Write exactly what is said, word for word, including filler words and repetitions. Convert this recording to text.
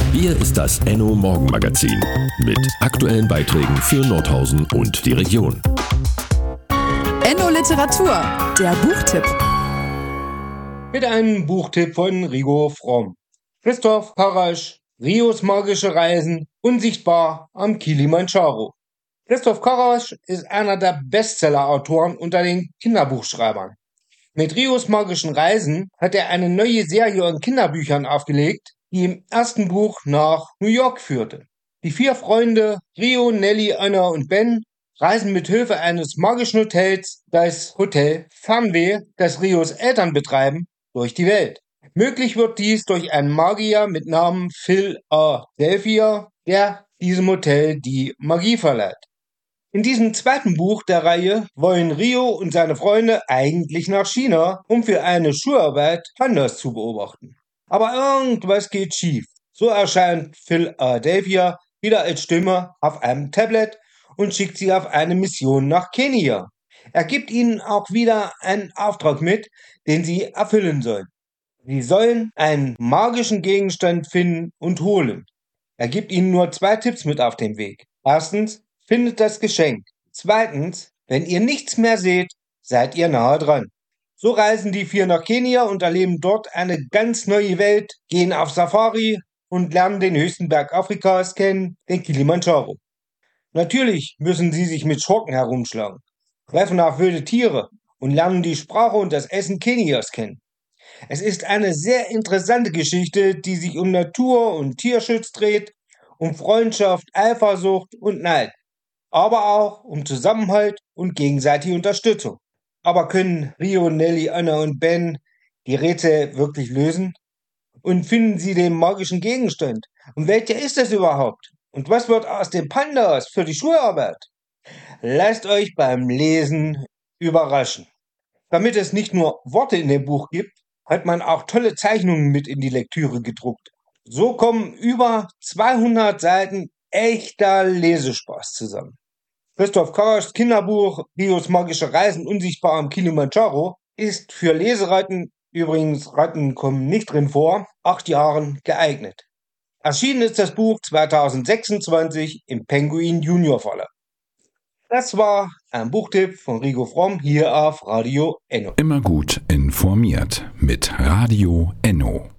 Hier ist das Enno Morgenmagazin mit aktuellen Beiträgen für Nordhausen und die Region. Enno Literatur, der Buchtipp. Mit einem Buchtipp von Rigo Fromm. Christoph Karasch, Rios magische Reisen, unsichtbar am Kilimandscharo. Christoph Karasch ist einer der Bestseller-Autoren unter den Kinderbuchschreibern. Mit Rios magischen Reisen hat er eine neue Serie an Kinderbüchern aufgelegt, die im ersten Buch nach New York führte. Die vier Freunde Rio, Nelly, Anna und Ben reisen mit Hilfe eines magischen Hotels, das Hotel Fernweh, das Rios Eltern betreiben, durch die Welt. Möglich wird dies durch einen Magier mit Namen Philadelphia, der diesem Hotel die Magie verleiht. In diesem zweiten Buch der Reihe wollen Rio und seine Freunde eigentlich nach China, um für eine Schularbeit Pandas zu beobachten. Aber irgendwas geht schief. So erscheint Philadelphia wieder als Stimme auf einem Tablet und schickt sie auf eine Mission nach Kenia. Er gibt ihnen auch wieder einen Auftrag mit, den sie erfüllen sollen. Sie sollen einen magischen Gegenstand finden und holen. Er gibt ihnen nur zwei Tipps mit auf den Weg. Erstens, findet das Geschenk. Zweitens, wenn ihr nichts mehr seht, seid ihr nahe dran. So reisen die vier nach Kenia und erleben dort eine ganz neue Welt, gehen auf Safari und lernen den höchsten Berg Afrikas kennen, den Kilimandscharo. Natürlich müssen sie sich mit Schurken herumschlagen, treffen auf wilde Tiere und lernen die Sprache und das Essen Kenias kennen. Es ist eine sehr interessante Geschichte, die sich um Natur- und Tierschutz dreht, um Freundschaft, Eifersucht und Neid, aber auch um Zusammenhalt und gegenseitige Unterstützung. Aber können Rio, Nelly, Anna und Ben die Rätsel wirklich lösen? Und finden sie den magischen Gegenstand? Und welcher ist es überhaupt? Und was wird aus den Pandas für die Schularbeit? Lasst euch beim Lesen überraschen. Damit es nicht nur Worte in dem Buch gibt, hat man auch tolle Zeichnungen mit in die Lektüre gedruckt. So kommen über zweihundert Seiten echter Lesespaß zusammen. Christoph Karaschs Kinderbuch Rios magische Reisen unsichtbar am Kilimandscharo ist für Leseratten, übrigens Ratten kommen nicht drin vor, acht Jahren geeignet. Erschienen ist das Buch zweitausendsechsundzwanzig im Penguin Junior Verlag. Das war ein Buchtipp von Rigo Fromm hier auf Radio Enno. Immer gut informiert mit Radio Enno.